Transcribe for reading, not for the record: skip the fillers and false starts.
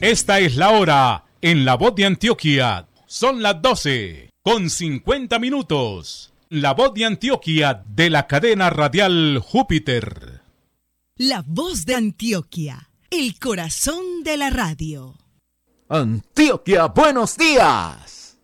Esta es la hora en La Voz de Antioquia. Son las 12:50. La Voz de Antioquia de la cadena radial Júpiter. La Voz de Antioquia, el corazón de la radio. Antioquia, buenos días.